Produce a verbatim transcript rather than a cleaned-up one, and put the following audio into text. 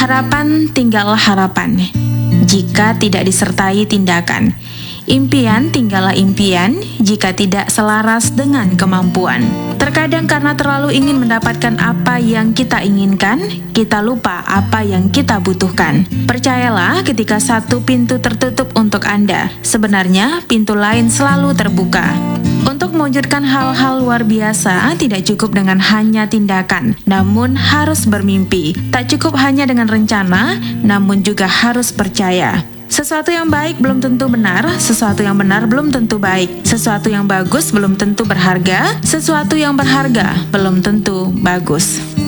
Harapan tinggallah harapan, jika tidak disertai tindakan. Impian tinggallah impian, jika tidak selaras dengan kemampuan. Terkadang karena terlalu ingin mendapatkan apa yang kita inginkan, kita lupa apa yang kita butuhkan. Percayalah, ketika satu pintu tertutup untuk Anda, sebenarnya pintu lain selalu terbuka. Untuk mewujudkan hal-hal luar biasa, tidak cukup dengan hanya tindakan, namun harus bermimpi. Tak cukup hanya dengan rencana, namun juga harus percaya. Sesuatu yang baik belum tentu benar, sesuatu yang benar belum tentu baik, sesuatu yang bagus belum tentu berharga, sesuatu yang berharga belum tentu bagus.